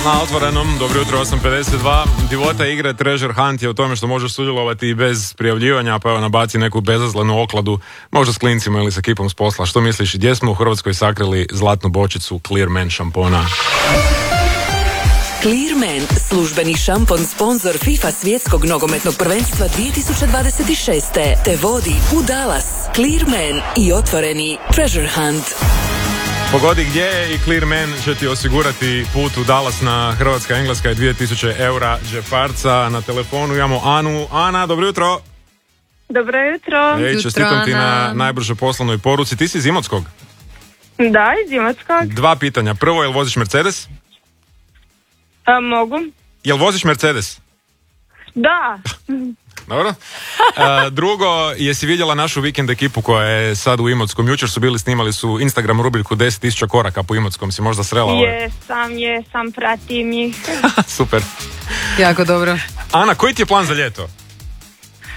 Na Otvorenom, dobro jutro, 8:52. Divota igre Treasure Hunt je u tome što možeš sudjelovati i bez prijavljivanja, pa evo nabaci neku bezazlenu okladu, možda s klincima ili s ekipom s posla. Što misliš, gdje smo u Hrvatskoj sakrili zlatnu bočicu Clearman šampona? Clearman, službeni šampon sponsor FIFA svjetskog nogometnog prvenstva 2026. te vodi u Dallas. Clearman i otvoreni Treasure Hunt. Pogodi gdje je i Clearman će ti osigurati put u Dallas na Hrvatska-Engleska je 2000 eura džeparca. Na telefonu imamo Anu. Ana, dobro jutro. Dobro jutro. Ej, čestitam ti na najbržoj poslovnoj poruci. Ti si iz Imotskog? Da, iz Imotskog. Dva pitanja. Prvo, jel voziš Mercedes? Mogu. Jel voziš Mercedes? Da. Dobro. Drugo, jesi vidjela našu vikend ekipu koja je sad u Imotskom? Jučer su bili, snimali su Instagram rubriku 10.000 koraka po Imotskom. Si možda srela ove? Jesam, pratim ih. Super. Jako dobro. Ana, koji ti je plan za ljeto?